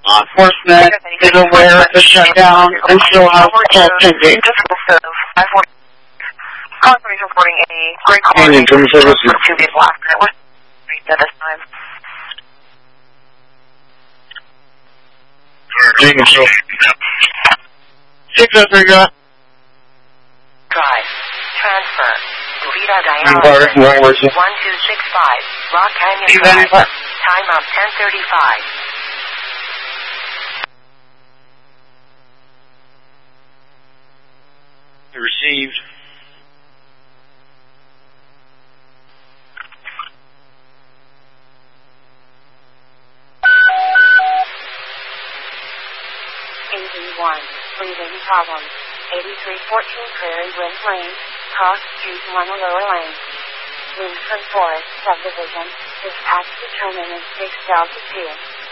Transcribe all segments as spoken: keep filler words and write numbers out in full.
Law enforcement is aware of the shutdown and still has call pending. Congress reporting a great call Union Term Services. to be last minute. We're at this time. Union Term. six oh three, go. Drive. Transfer. Vita Inquiry, Dialysis. no emergency. one two six five. Rock Canyon Is Drive. that Time of ten thirty-five. Received. eighty-one. Breathing problems. eighty-three fourteen Prairie Wind Lane. Cross Street one Lower Lane. Lincoln Forest Subdivision. Dispatch to terminus six Delta two.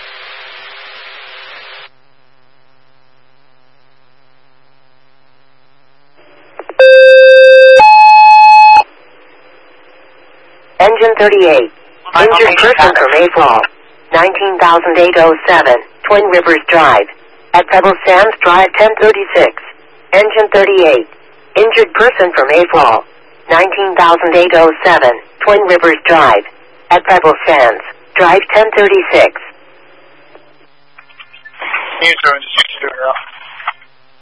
Engine thirty-eight. Injured person from Mayfall. nineteen thousand eight oh seven. Twin Rivers Drive. At Pebble Sands Drive ten thirty-six. Engine thirty-eight. Injured person from Mayfall. nineteen thousand eight oh seven. Twin Rivers Drive. At Pebble Sands Drive ten thirty-six. Union Term,